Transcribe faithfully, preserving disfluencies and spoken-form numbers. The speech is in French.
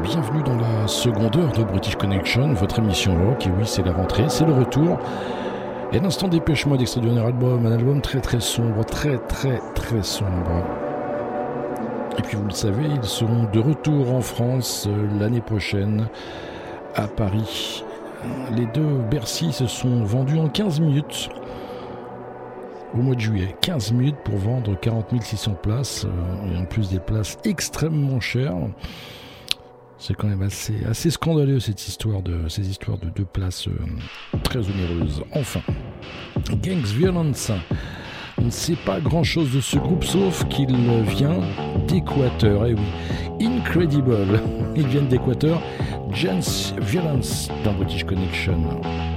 bienvenue dans la seconde heure de British Connection, votre émission rock. Et oui, c'est la rentrée, c'est le retour. Et à l'instant, Dépêche Mode, extrait du dernier album, un album très très sombre, très très très sombre. Et puis vous le savez, ils seront de retour en France euh, l'année prochaine, à Paris. Les deux Bercy se sont vendus en quinze minutes. Au mois de juillet, quinze minutes pour vendre quarante mille six cents places, euh, et en plus des places extrêmement chères. C'est quand même assez, assez scandaleux cette histoire de, ces histoires de deux places euh, très onéreuses. Enfin, Gangs Violence. On ne sait pas grand chose de ce groupe sauf qu'il vient d'Équateur. Eh oui, Incredible. Ils viennent d'Équateur. Gangs Violence dans British Connection.